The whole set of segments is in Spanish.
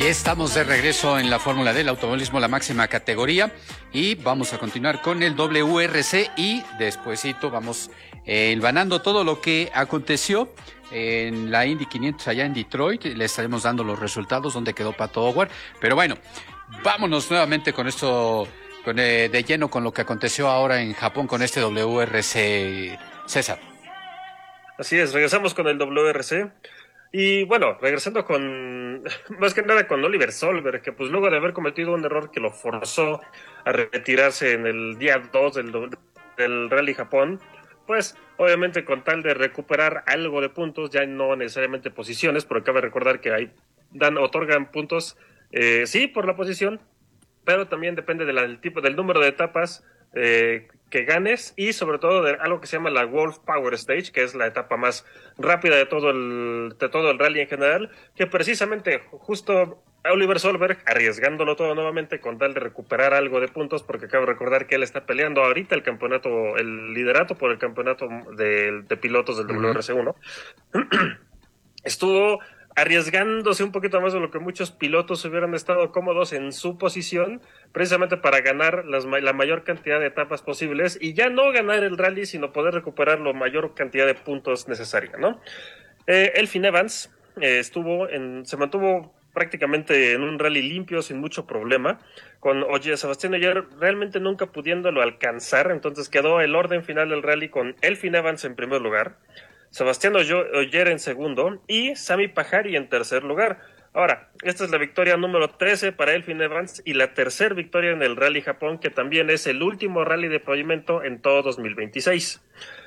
Y estamos de regreso en la Fórmula del automovilismo, la máxima categoría, y vamos a continuar con el WRC y despuesito vamos hilvanando todo lo que aconteció en la Indy 500 allá en Detroit. Le estaremos dando los resultados, donde quedó Pato O'Ward, pero bueno, vámonos nuevamente con esto, de lleno con lo que aconteció ahora en Japón con este WRC, César. Así es, regresamos con el WRC. Y bueno, regresando con, más que nada con Oliver Solberg, que pues luego de haber cometido un error que lo forzó a retirarse en el día 2 del Rally Japón, pues obviamente con tal de recuperar algo de puntos, ya no necesariamente posiciones, porque cabe recordar que ahí otorgan puntos, sí, por la posición, pero también depende del número de etapas que ganes, y sobre todo de algo que se llama la Wolf Power Stage, que es la etapa más rápida de todo el rally en general, que precisamente justo Oliver Solberg, arriesgándolo todo nuevamente con tal de recuperar algo de puntos, porque cabe recordar que él está peleando ahorita el liderato por el campeonato de pilotos del WRC1. Estuvo arriesgándose un poquito más de lo que muchos pilotos hubieran estado cómodos en su posición, precisamente para ganar la mayor cantidad de etapas posibles, y ya no ganar el rally, sino poder recuperar la mayor cantidad de puntos necesaria, ¿no? Elfyn Evans se mantuvo prácticamente en un rally limpio, sin mucho problema, con Sebastián Ogier realmente nunca pudiéndolo alcanzar. Entonces quedó el orden final del rally con Elfyn Evans en primer lugar, Sebastián Ogier en segundo y Sami Pajari en tercer lugar. Ahora, esta es la victoria número 13 para Elfyn Evans y la tercera victoria en el Rally Japón, que también es el último rally de pavimento en todo 2026.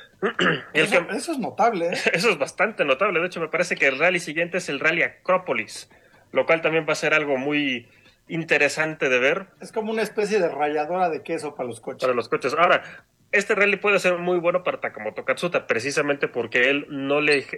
Eso es notable, ¿eh? Eso es bastante notable. De hecho, me parece que el rally siguiente es el Rally Acrópolis, lo cual también va a ser algo muy interesante de ver. Es como una especie de ralladora de queso para los coches. Para los coches. Ahora, este rally puede ser muy bueno para Takamoto Katsuta, precisamente porque él no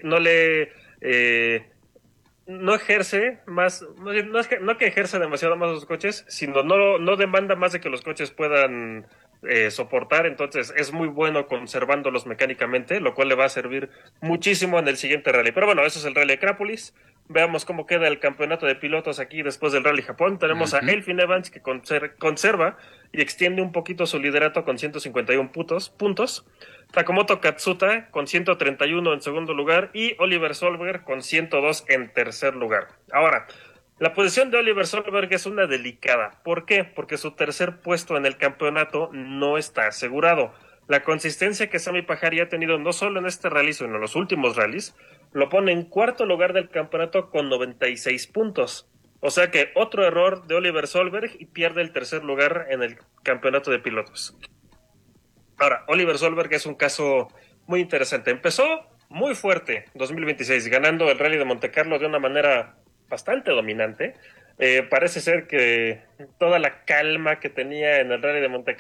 ejerce más, no que ejerce demasiado más los coches, sino no demanda más de que los coches puedan soportar. Entonces es muy bueno conservándolos mecánicamente, lo cual le va a servir muchísimo en el siguiente rally. Pero bueno, eso es el Rally Acrópolis. Veamos cómo queda el campeonato de pilotos aquí después del Rally Japón. Tenemos a Elfyn Evans, que conserva y extiende un poquito su liderato con 151 puntos. Takamoto Katsuta con 131 en segundo lugar y Oliver Solberg con 102 en tercer lugar. Ahora, la posición de Oliver Solberg es una delicada. ¿Por qué? Porque su tercer puesto en el campeonato no está asegurado. La consistencia que Sami Pajari ha tenido no solo en este rally, sino en los últimos rallies, lo pone en cuarto lugar del campeonato con 96 puntos. O sea que otro error de Oliver Solberg y pierde el tercer lugar en el campeonato de pilotos. Ahora, Oliver Solberg es un caso muy interesante. Empezó muy fuerte 2026, ganando el Rally de Montecarlo de una manera bastante dominante. Parece ser que toda la calma que tenía en el Rally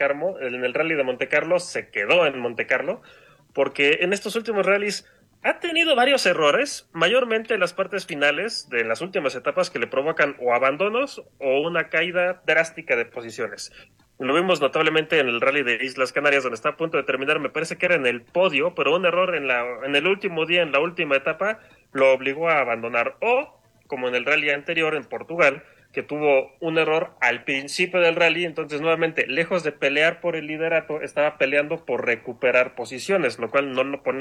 de Montecarlo se quedó en Montecarlo, porque en estos últimos rallies ha tenido varios errores, mayormente en las partes finales de las últimas etapas, que le provocan o abandonos o una caída drástica de posiciones. Lo vimos notablemente en el Rally de Islas Canarias, donde está a punto de terminar, me parece que era en el podio, pero un error en el último día, en la última etapa, lo obligó a abandonar. O, como en el rally anterior en Portugal, que tuvo un error al principio del rally, entonces nuevamente, lejos de pelear por el liderato, estaba peleando por recuperar posiciones, lo cual no lo pone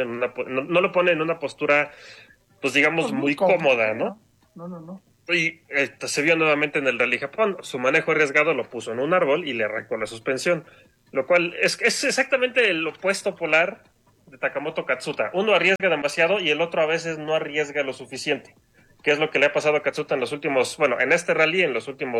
en una postura, pues digamos, muy cómoda, ¿no? No. Y se vio nuevamente en el Rally Japón. Su manejo arriesgado lo puso en un árbol y le arrancó la suspensión, lo cual es exactamente el opuesto polar de Takamoto Katsuta. Uno arriesga demasiado y el otro a veces no arriesga lo suficiente, que es lo que le ha pasado a Katsuta en los últimos, bueno, en este rally, en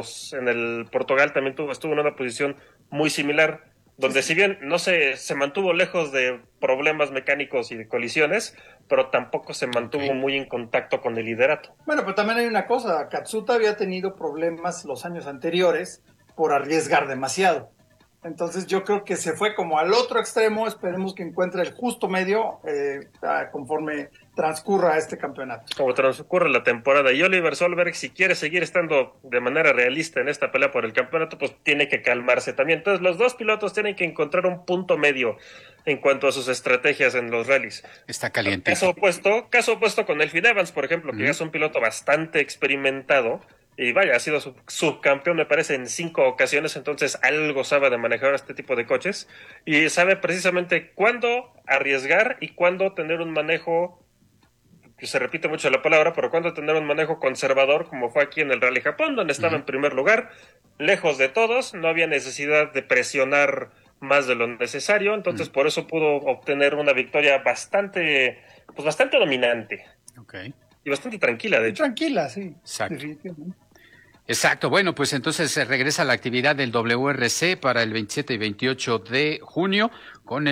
el Portugal también estuvo en una posición muy similar, donde si bien no se mantuvo lejos de problemas mecánicos y de colisiones, pero tampoco se mantuvo muy en contacto con el liderato. Bueno, pero también hay una cosa, Katsuta había tenido problemas los años anteriores por arriesgar demasiado. Entonces yo creo que se fue como al otro extremo. Esperemos que encuentre el justo medio conforme transcurra este campeonato. Como transcurre la temporada. Y Oliver Solberg, si quiere seguir estando de manera realista en esta pelea por el campeonato, pues tiene que calmarse también. Entonces los dos pilotos tienen que encontrar un punto medio en cuanto a sus estrategias en los rallies. Está caliente. Caso opuesto con Elfyn Evans, por ejemplo, que ya es un piloto bastante experimentado, Y vaya, ha sido subcampeón, me parece, en 5 ocasiones, entonces algo sabe de manejar este tipo de coches y sabe precisamente cuándo arriesgar y cuándo tener un manejo, que se repite mucho la palabra, pero cuándo tener un manejo conservador, como fue aquí en el Rally Japón, donde estaba en primer lugar, lejos de todos, no había necesidad de presionar más de lo necesario, entonces por eso pudo obtener una victoria bastante dominante. Okay. Y bastante tranquila, de hecho. Tranquila, sí. Exacto. Exacto. Bueno, pues entonces se regresa a la actividad del WRC para el 27 y 28 de junio con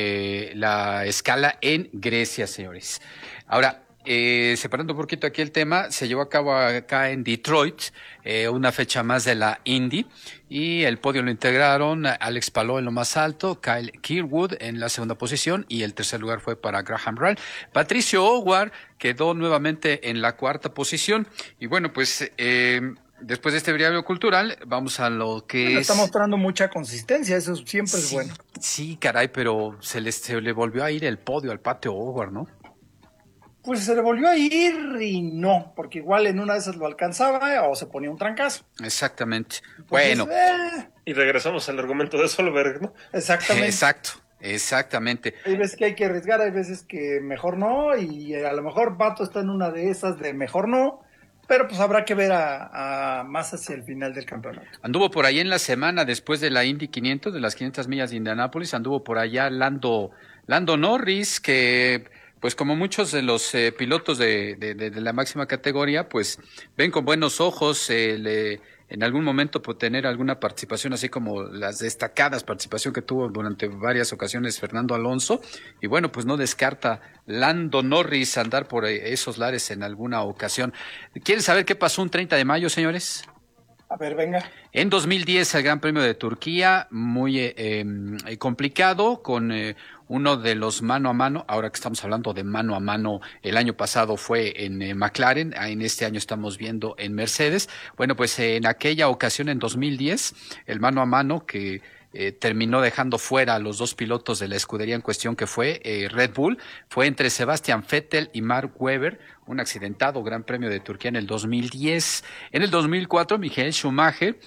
la escala en Grecia, señores. Ahora, separando un poquito aquí el tema, se llevó a cabo acá en Detroit una fecha más de la Indy y el podio lo integraron Alex Palou en lo más alto, Kyle Kirkwood en la segunda posición y el tercer lugar fue para Graham Rahal. Patricio Howard quedó nuevamente en la cuarta posición y bueno, pues después de este breviario cultural vamos a lo que Está mostrando mucha consistencia, eso siempre es bueno. Sí, caray, pero se le volvió a ir el podio al Patio Howard, ¿no? Pues se le volvió a ir y no, porque igual en una de esas lo alcanzaba o se ponía un trancazo. Exactamente. Entonces, Bueno. Y regresamos al argumento de Solberg, ¿no? Exactamente. Exactamente. Hay veces que hay que arriesgar, hay veces que mejor no, y a lo mejor Pato está en una de esas de mejor no, pero pues habrá que ver a más hacia el final del campeonato. Anduvo por ahí en la semana después de la Indy 500, de las 500 millas de Indianápolis, anduvo por allá Lando Norris, que pues como muchos de los pilotos de la máxima categoría, pues ven con buenos ojos en algún momento por tener alguna participación, así como las destacadas participación que tuvo durante varias ocasiones Fernando Alonso, y bueno, pues no descarta Lando Norris andar por esos lares en alguna ocasión. ¿Quieren saber qué pasó un 30 de mayo, señores? A ver, venga. En 2010 el Gran Premio de Turquía, muy complicado, con uno de los mano a mano, ahora que estamos hablando de mano a mano, el año pasado fue en McLaren, en este año estamos viendo en Mercedes. Bueno, pues en aquella ocasión, en 2010, el mano a mano que terminó dejando fuera a los dos pilotos de la escudería en cuestión que fue Red Bull, fue entre Sebastian Vettel y Mark Webber, un accidentado Gran Premio de Turquía en el 2010. En el 2004, Michael Schumacher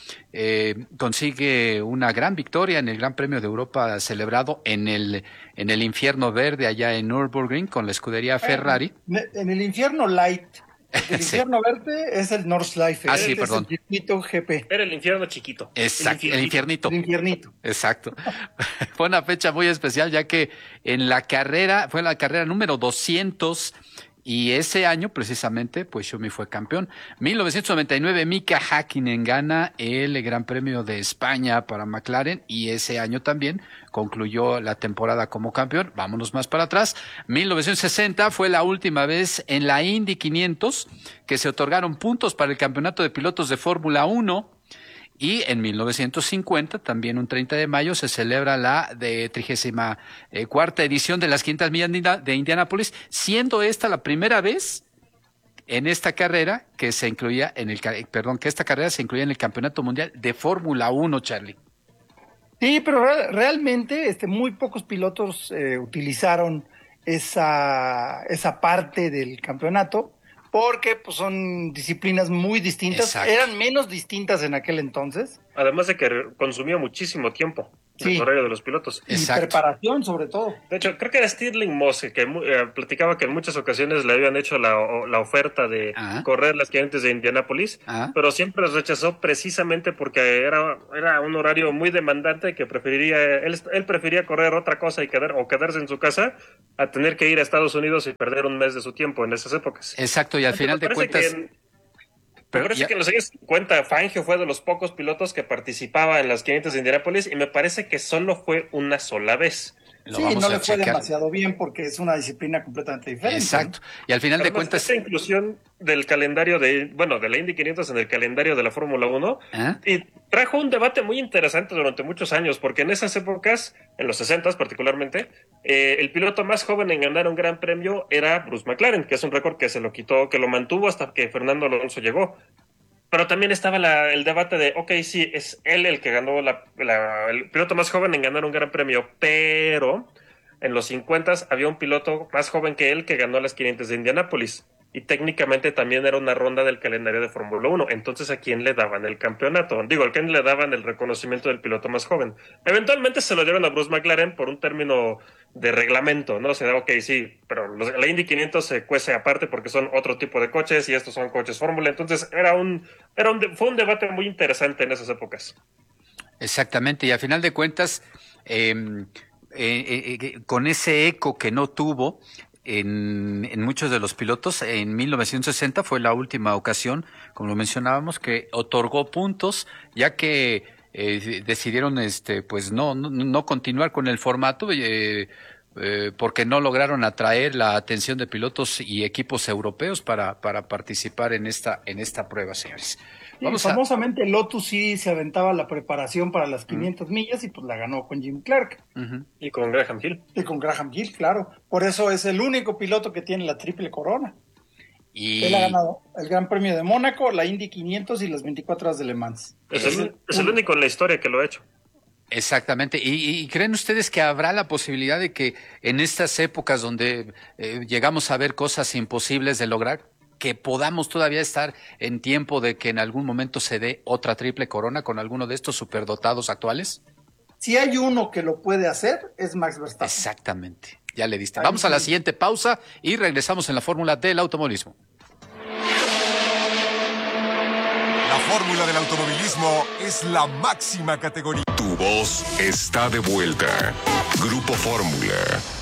consigue una gran victoria en el Gran Premio de Europa celebrado en el infierno verde allá en Nürburgring con la escudería Ferrari. En el infierno light. El infierno verde es el Nordschleife. Ah, sí, perdón. Es el circuito GP. Era el infierno chiquito. Exacto, el infiernito. El infiernito. Exacto. Fue una fecha muy especial ya que en la carrera, fue la carrera número 200 y ese año precisamente pues Schumi fue campeón. 1999 Mika Häkkinen gana el Gran Premio de España para McLaren y ese año también concluyó la temporada como campeón. Vámonos más para atrás. 1960 fue la última vez en la Indy 500 que se otorgaron puntos para el campeonato de pilotos de Fórmula 1. Y en 1950, también un 30 de mayo, se celebra la 34ª edición de las 500 millas de Indianápolis, siendo esta la primera vez en esta carrera que se incluía que esta carrera se incluía en el Campeonato Mundial de Fórmula 1, Charlie. Sí, pero realmente muy pocos pilotos utilizaron esa parte del campeonato. Porque pues son disciplinas muy distintas. Exacto. Eran menos distintas en aquel entonces. Además de que consumía muchísimo tiempo el horario de los pilotos. Y preparación, sobre todo. De hecho, creo que era Stirling Moss que platicaba que en muchas ocasiones le habían hecho la oferta de correr las 500 de Indianápolis, pero siempre las rechazó precisamente porque era un horario muy demandante que él prefería correr otra cosa y quedarse en su casa a tener que ir a Estados Unidos y perder un mes de su tiempo en esas épocas. Exacto, y al final de cuentas... Me parece que en los años 50 Fangio fue de los pocos pilotos que participaba en las 500 de Indianápolis y me parece que solo fue una sola vez. Sí, no le fue demasiado bien porque es una disciplina completamente diferente. Exacto. Y al final de cuentas... Esta inclusión del calendario de la Indy 500 en el calendario de la Fórmula 1 y trajo un debate muy interesante durante muchos años porque en esas épocas, en los 60s particularmente, el piloto más joven en ganar un gran premio era Bruce McLaren, que es un récord que se lo quitó, que lo mantuvo hasta que Fernando Alonso llegó. Pero también estaba el debate de, sí, es él el que ganó el piloto más joven en ganar un gran premio, pero en los 50 había un piloto más joven que él que ganó las 500 de Indianápolis. y técnicamente también era una ronda del calendario de Fórmula 1. Entonces, ¿a quién le daban el campeonato? Digo, ¿a quién le daban el reconocimiento del piloto más joven? Eventualmente se lo dieron a Bruce McLaren por un término de reglamento, ¿no? O sea, ok, sí, pero la Indy 500 se cuece aparte porque son otro tipo de coches y estos son coches Fórmula. Entonces, fue un debate muy interesante en esas épocas. Exactamente, y a final de cuentas, con ese eco que no tuvo en muchos de los pilotos, en 1960 fue la última ocasión, como lo mencionábamos, que otorgó puntos, ya que decidieron pues no continuar con el formato, porque no lograron atraer la atención de pilotos y equipos europeos para participar en esta prueba, señores. Sí, famosamente Lotus sí se aventaba la preparación para las 500 millas y pues la ganó con Jim Clark. Y con Graham Hill. Y con Graham Hill, claro. Por eso es el único piloto que tiene la triple corona. Él ha ganado el Gran Premio de Mónaco, la Indy 500 y las 24 horas de Le Mans. Es el único en la historia que lo ha hecho. Exactamente. ¿Y creen ustedes que habrá la posibilidad de que en estas épocas donde llegamos a ver cosas imposibles de lograr, que podamos todavía estar en tiempo de que en algún momento se dé otra triple corona con alguno de estos superdotados actuales? Si hay uno que lo puede hacer, es Max Verstappen. Exactamente. Ya le diste. Vamos a la siguiente pausa y regresamos en la fórmula del automovilismo. La fórmula del automovilismo es la máxima categoría. Tu voz está de vuelta. Grupo Fórmula.